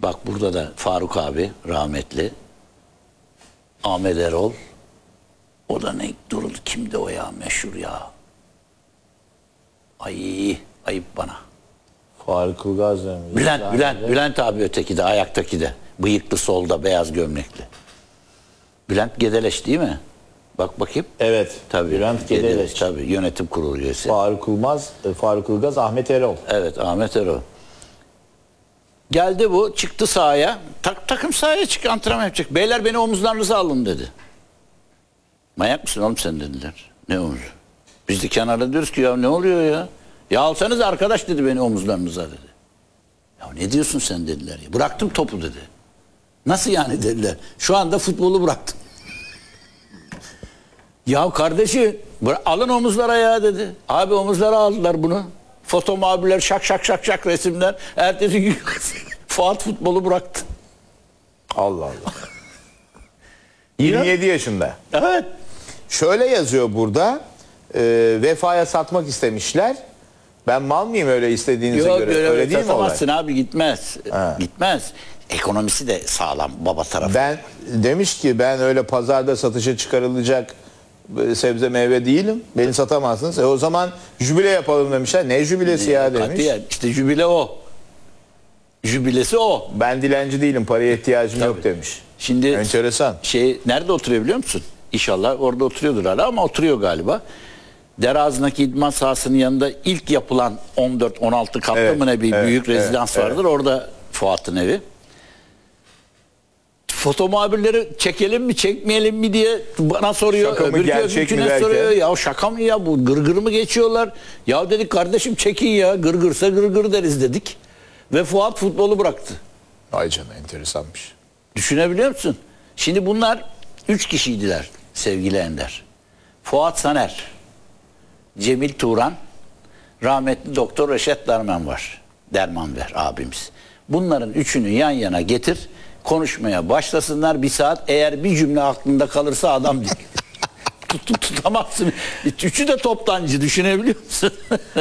Bak burada da Faruk abi rahmetli. Ahmet Erol. O da ne duruldu. Kimdi o ya? Meşhur ya. Ay ayıp bana. Faruk Ilgaz mı? Bülent abi öteki de ayaktaki de. Bıyıklı solda beyaz gömlekli. Bülent Gedeleş değil mi? Bak bakayım. Evet. Tabii. Bülent Gedeleş. Tabii yönetim kurulu üyesi. Faruk Ilgaz, Ahmet Erol. Evet Ahmet Erol. Geldi bu çıktı sahaya. Takım sahaya çık antrenman yapacak. Beyler beni omuzlarınıza alın dedi. Manyak mısın oğlum sen dediler. Ne omuzu? Biz de kenarda diyoruz ki ya ne oluyor ya? Ya alsanız arkadaş dedi beni omuzlarınıza dedi. Ya ne diyorsun sen dediler ya. Bıraktım topu dedi. Nasıl yani dediler. Şu anda futbolu bıraktım. Ya kardeşim alın omuzlara ya dedi. Abi omuzlara aldılar bunu. Foto muhabirler şak şak şak şak resimler. Ertesi gün Fuat futbolu bıraktı. Allah Allah. 27 yaşında. Evet. Şöyle yazıyor burada. Vefa'ya satmak istemişler. Ben mal mıyım öyle istediğinize Yok, göre? Öyle değil mi olay? satamazsın abi gitmez. Ha. Gitmez. Ekonomisi de sağlam baba tarafı. Ben demiş ki ben öyle pazarda satışa çıkarılacak sebze meyve değilim. Beni satamazsınız. O zaman jübile yapalım demişler. Ne jübilesi ya demiş. Katiyen. İşte jübile o. Jübilesi o. Ben dilenci değilim. Paraya ihtiyacım Tabii. yok demiş. Şimdi enteresan. Nerede oturuyor biliyor musun? İnşallah orada oturuyordur hala ama oturuyor galiba. Dereağızı'ndaki idman sahasının yanında ilk yapılan 14-16 katlı mı ne bir büyük rezidans vardır. Orada Fuat'ın evi. Foto muhabirleri çekelim mi çekmeyelim mi diye bana soruyor. Şaka mı, gerçek mi derken? Soruyor. Ya şaka mı ya bu gırgır mı geçiyorlar? Ya dedik kardeşim çekin ya gırgırsa gırgır deriz dedik. Ve Fuat futbolu bıraktı. Ay canına enteresanmış. Düşünebiliyor musun? Şimdi bunlar 3 kişiydiler sevgili Ender. Fuat Saner, Cemil Turan, rahmetli Doktor Reşet Dermanver abimiz. Bunların üçünü yan yana getir, konuşmaya başlasınlar bir saat. Eğer bir cümle aklında kalırsa adam değil. Tutamazsın. Üçü de toptancı düşünebiliyor musun?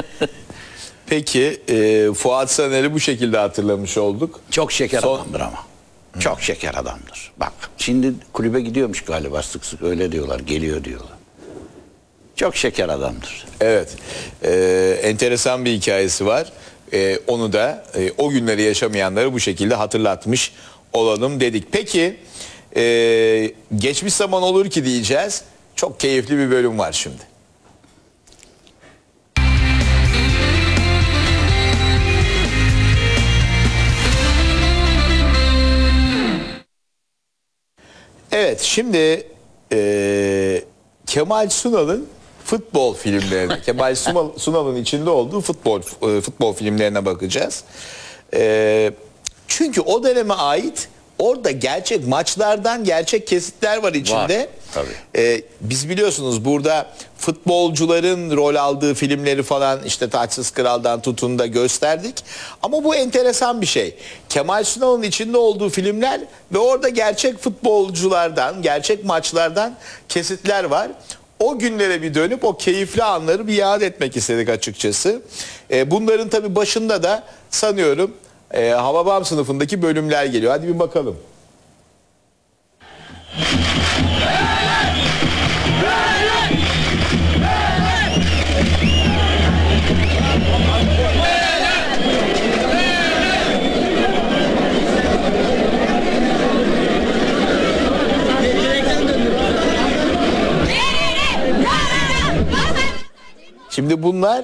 Peki Fuat Saner'i bu şekilde hatırlamış olduk. Çok şeker adamdır ama. Çok şeker adamdır. Bak şimdi kulübe gidiyormuş galiba sık sık öyle diyorlar. Geliyor diyorlar. Çok şeker adamdır. Evet. Enteresan bir hikayesi var. Onu da o günleri yaşamayanları bu şekilde hatırlatmış olalım dedik. Peki geçmiş zaman olur ki diyeceğiz. Çok keyifli bir bölüm var şimdi. Evet şimdi Kemal Sunal'ın futbol filmlerine, Kemal Sunal'ın içinde olduğu futbol filmlerine bakacağız. Çünkü o döneme ait orada gerçek maçlardan gerçek kesitler var içinde. Var, tabii. Biz biliyorsunuz burada futbolcuların rol aldığı filmleri falan işte Taçsız Kral'dan tutun da gösterdik. Ama bu enteresan bir şey. Kemal Sunal'ın içinde olduğu filmler ve orada gerçek futbolculardan, gerçek maçlardan kesitler var. O günlere bir dönüp o keyifli anları bir yad etmek istedik açıkçası. Bunların tabii başında da sanıyorum Hababam sınıfındaki bölümler geliyor. Hadi bir bakalım. Şimdi bunlar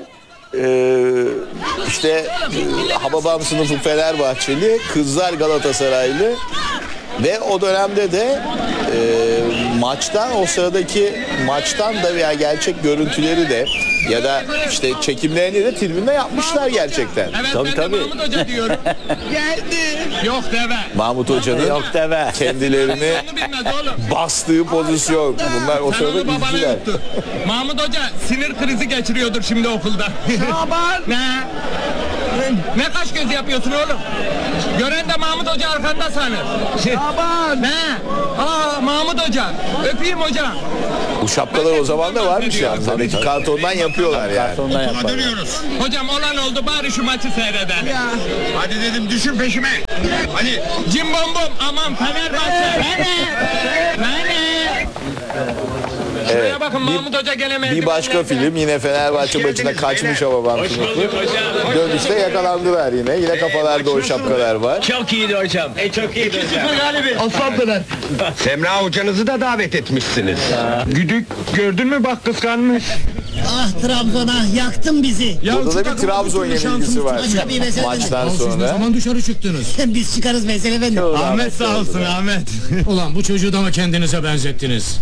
işte Hababam sınıfı Fenerbahçeli, kızlar Galatasaraylı ve o dönemde de maçtan, o sıradaki maçtan da veya gerçek görüntüleri de ya da işte çekimlerini de tribünde yapmışlar gerçekten. Evet, Tabii, ben de tabii. Mahmut Hoca diyorum. Geldi. Yok deve. Mahmut Hoca'nın Yok deve. kendilerini Onu bilmez oğlum. bastığı pozisyon. Bunlar o Sen sırada onu babana izciler. yuttu. Mahmut Hoca sinir krizi geçiriyordur şimdi okulda. Şaban. Ne? Ne kaş göz yapıyorsun oğlum? Gören de Mahmut Hoca arkanda sanır. Aman. Ne? Aa Mahmut Hoca. Öpeyim hocam. Bu şapkalar o zaman da varmış ya. Demek ki kartondan yapıyorlar yani. Kartondan yaparlar. Dönüyoruz. Hocam olan oldu bari şu maçı seyredelim. Ya. Hadi dedim düşün peşime. Hadi. Cim bom bom aman Fenerbahçe. Fener. Şuraya bakın Mahmut Hoca gelemedi. Bir başka film yine Fenerbahçe maçına kaçmış ama Bantunuklu. Dönüşte yakalandılar yine. Yine kafalarda o şapkalar var. Çok iyiydi hocam. Çok iyiydi hocam. Aslandılar. Semra hocanızı da davet etmişsiniz. Güdük gördün mü bak kıskanmış. Ah Trabzon ah yaktın bizi. Burada da bir Trabzon yenilgisi var. Başka bir mesele Maçtan sonra. dışarı çıktınız? Biz çıkarız mesele efendim. Ahmet sağ olsun Ahmet. Ulan bu çocuğu da mı kendinize benzettiniz?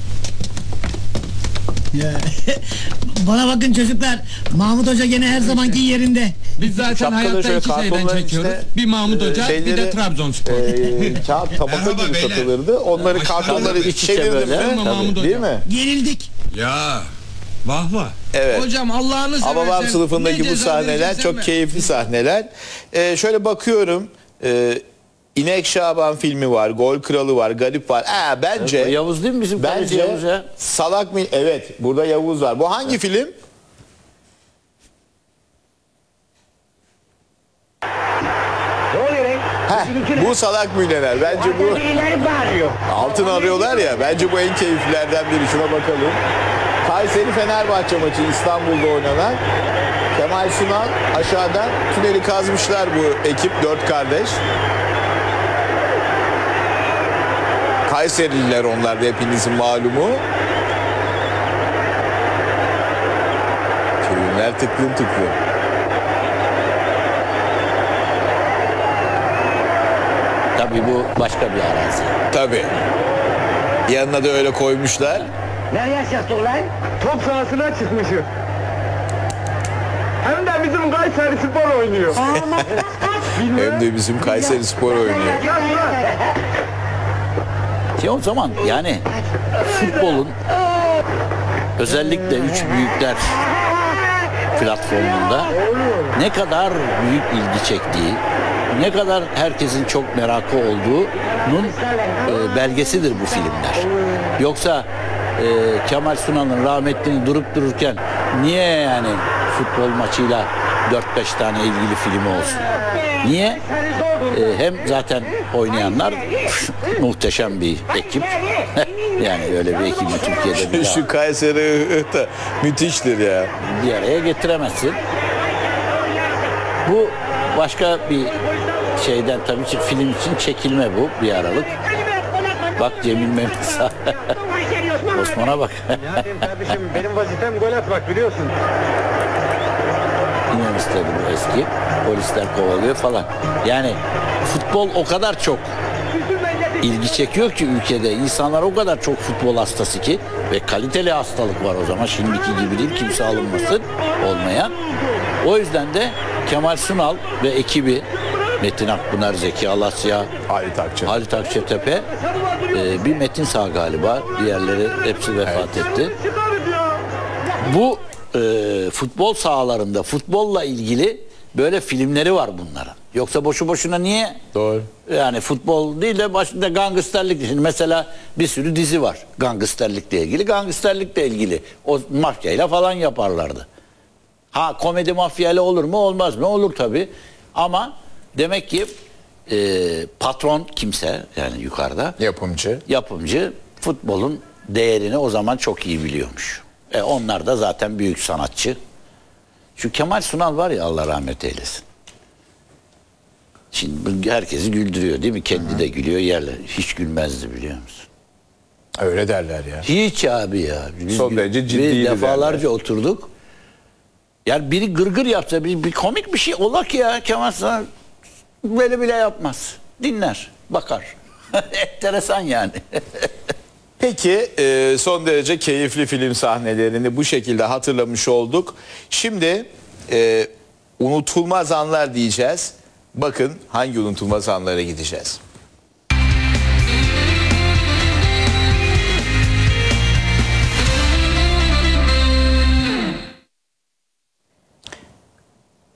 Bana bakın çocuklar. Mahmut Hoca gene her zamanki yerinde. Biz zaten Şapkaları hayatta şöyle iki şeyden kartonların çekiyoruz. içine, Bir Mahmut Hoca, bir şeyleri, de Trabzonspor. Kağıt tabaka Merhaba gibi beyler. satılırdı. Onları kartonları iç içe çevirdim böyle. mi? Ama Mahmut Değil Hoca. mi? Yenildik. Ya. Vah vah. Evet. Hocam Allah'ını seversen. Hababam sınıfındaki ne bu ceza sahneler vereceksen çok ver. keyifli sahneler. Şöyle bakıyorum. İnek Şaban filmi var, Gol Kralı var, Garip var. Bence Yavuz değil mi bizim kaleci bence Yavuz ya? salak mı? Evet, burada Yavuz var. Bu hangi film? Bu Salak Milyoner. Bence bu altın arıyorlar ya. Bence bu en keyiflilerden biri. Şuna bakalım. Kayseri Fenerbahçe maçı İstanbul'da oynanan. Kemal Sunal aşağıdan tüneli kazmışlar bu ekip 4 kardeş. Kayserililer onlar da hepinizin malumu. Köyünler tıklım tıklım. Tabii bu başka bir arazi. Tabii. Yanına da öyle koymuşlar. Top sahasına çıkmışım. Hem de bizim Kayseri Spor oynuyor. Hem de bizim Kayseri Spor oynuyor. O zaman yani futbolun özellikle üç büyükler platformunda ne kadar büyük ilgi çektiği, ne kadar herkesin çok merakı olduğunun belgesidir bu filmler. Yoksa Kemal Sunal'ın rahmetlinin durup dururken niye yani futbol maçıyla 4-5 tane ilgili filmi olsun? Niye? Hem zaten oynayanlar muhteşem bir ekip. Yani öyle bir ekibi Türkiye'de bir daha Şu Kayseri da müthiştir ya. bir araya getiremezsin. Bu başka bir şeyden tabii ki film için çekilme bu bir aralık. Bak Cemil Mehmet Osman'a bak. Kardeşim benim vazifem gol atmak biliyorsun. İnan istedi bu eski. Polisler kovalıyor falan. Yani futbol o kadar çok ilgi çekiyor ki ülkede. İnsanlar o kadar çok futbol hastası ki ve kaliteli hastalık var o zaman. Şimdiki gibi değil, kimse alınmasın olmayan. O yüzden de Kemal Sunal ve ekibi Metin Akpınar, Zeki Alasya, Halit Akçatepe, bir Metin sağ galiba. Diğerleri hepsi vefat etti. Bu futbol sahalarında futbolla ilgili böyle filmleri var bunların. Yoksa boşu boşuna niye? Doğru. Yani futbol değil de başında gangsterlik. Şimdi mesela bir sürü dizi var. Gangsterlikle ilgili, gangsterlikle ilgili. O mafyayla falan yaparlardı. Ha komedi mafyayla olur mu? Olmaz mı? Olur tabii. Ama demek ki patron kimse yani yukarıda yapımcı futbolun değerini o zaman çok iyi biliyormuş. Onlar da zaten büyük sanatçı. Şu Kemal Sunal var ya Allah rahmet eylesin. Şimdi herkesi güldürüyor değil mi? Kendi de gülüyor yerler. Hiç gülmezdi biliyor musun? Öyle derler ya. Hiç abi ya. Biz Son derece ciddiydi biz defalarca derler. oturduk. Yani biri gırgır yapsa bir komik bir şey ola ki ya Kemal Sunal böyle bile yapmaz. Dinler, bakar. Enteresan yani. Peki son derece keyifli film sahnelerini bu şekilde hatırlamış olduk. Şimdi unutulmaz anlar diyeceğiz. Bakın hangi unutulmaz anlara gideceğiz.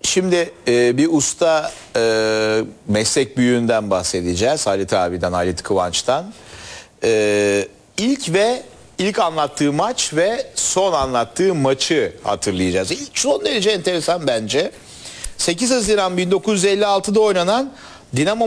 şimdi bir usta meslek büyüğünden bahsedeceğiz. Halit abiden, Halit Kıvanç'tan. İlk anlattığı maç ve son anlattığı maçı hatırlayacağız. İlk son derece enteresan bence. 8 Haziran 1956'da oynanan Dinamo